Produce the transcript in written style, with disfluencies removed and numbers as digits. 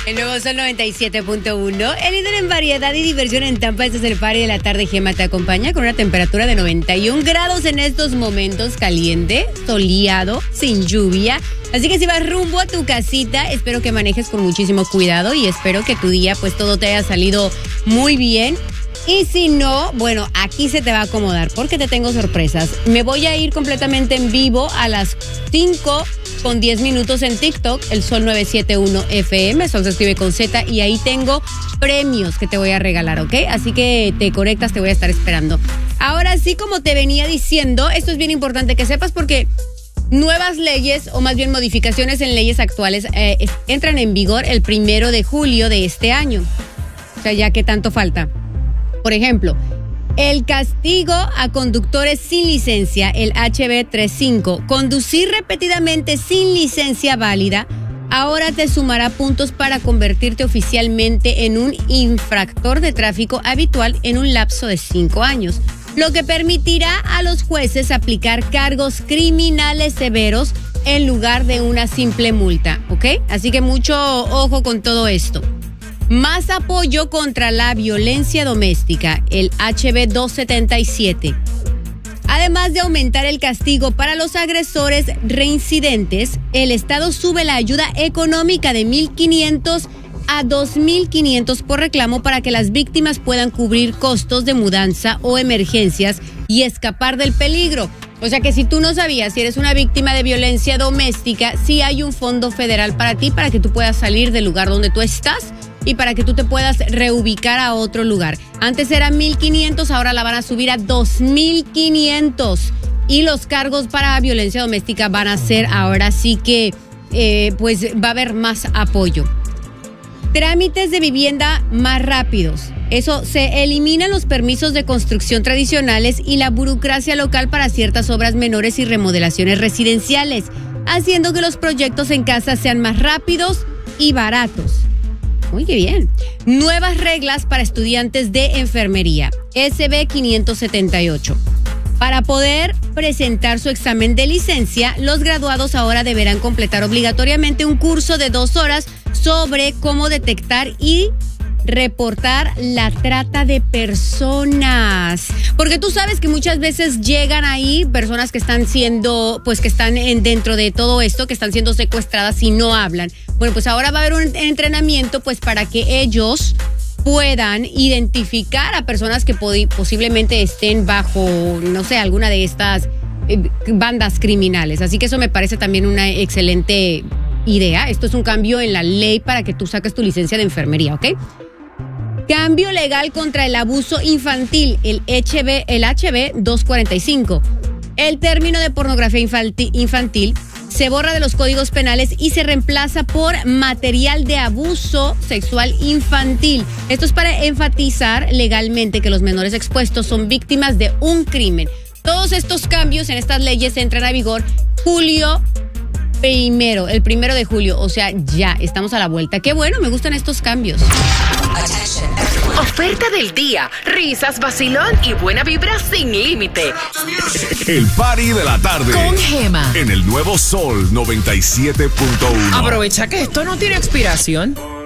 El nuevo Sol 97.1, el líder en variedad y diversión en Tampa. Este es el party de la tarde. Gema te acompaña con una temperatura de 91 grados en estos momentos, caliente, soleado, sin lluvia. Así que si vas rumbo a tu casita, espero que manejes con muchísimo cuidado y espero que tu día pues todo te haya salido muy bien. Y si no, bueno, aquí se te va a acomodar porque te tengo sorpresas. Me voy a ir completamente en vivo a las 5:10 en TikTok, el Sol 971 FM, Sol se escribe con Z, y ahí tengo premios que te voy a regalar, ¿ok? Así que te conectas, te voy a estar esperando. Ahora sí, como te venía diciendo, esto es bien importante que sepas porque nuevas leyes, o más bien modificaciones en leyes actuales, entran en vigor el 1 de julio de este año. O sea, ya que tanto falta. Por ejemplo, el castigo a conductores sin licencia, el HB 35, conducir repetidamente sin licencia válida, ahora te sumará puntos para convertirte oficialmente en un infractor de tráfico habitual en un lapso de 5 años, lo que permitirá a los jueces aplicar cargos criminales severos en lugar de una simple multa, ¿ok? Así que mucho ojo con todo esto. Más apoyo contra la violencia doméstica, el HB 277. Además de aumentar el castigo para los agresores reincidentes, el Estado sube la ayuda económica de $1,500 a $2,500 por reclamo para que las víctimas puedan cubrir costos de mudanza o emergencias y escapar del peligro. O sea que si tú no sabías, si eres una víctima de violencia doméstica, sí hay un fondo federal para ti, para que tú puedas salir del lugar donde tú estás y para que tú te puedas reubicar a otro lugar. Antes era $1,500, ahora la van a subir a $2,500. Y los cargos para violencia doméstica van a ser ahora sí que pues va a haber más apoyo. Trámites de vivienda más rápidos. Eso, se eliminan los permisos de construcción tradicionales y la burocracia local para ciertas obras menores y remodelaciones residenciales, haciendo que los proyectos en casa sean más rápidos y baratos. Uy, qué bien. Nuevas reglas para estudiantes de enfermería, SB 578. Para poder presentar su examen de licencia, los graduados ahora deberán completar obligatoriamente un curso de 2 horas sobre cómo detectar y reportar la trata de personas. Porque tú sabes que muchas veces llegan ahí personas que están siendo, pues que están dentro de todo esto, que están siendo secuestradas y no hablan. Bueno, pues ahora va a haber un entrenamiento pues para que ellos puedan identificar a personas que posiblemente estén bajo, no sé, alguna de estas bandas criminales. Así que eso me parece también una excelente idea. Esto es un cambio en la ley para que tú saques tu licencia de enfermería, ¿ok? Cambio legal contra el abuso infantil, el HB 245. El término de pornografía infantil se borra de los códigos penales y se reemplaza por material de abuso sexual infantil. Esto es para enfatizar legalmente que los menores expuestos son víctimas de un crimen. Todos estos cambios en estas leyes entran a vigor el 1 de julio, o sea, ya estamos a la vuelta. Qué bueno, me gustan estos cambios. Oferta del día, risas, vacilón y buena vibra sin límite. El party de la tarde. Con Gema. En el nuevo Sol 97.1. Aprovecha que esto no tiene expiración.